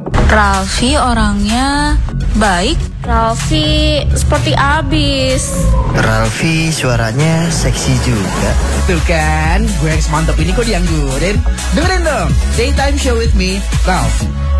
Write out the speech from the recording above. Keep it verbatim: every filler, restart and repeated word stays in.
Ralfi orangnya baik. Ralfi seperti abis. Ralfi suaranya seksi juga. Tuh kan, gue yang semantap ini kok dianggurin. Dengerin dong, Daytime Show with me, Ralfi.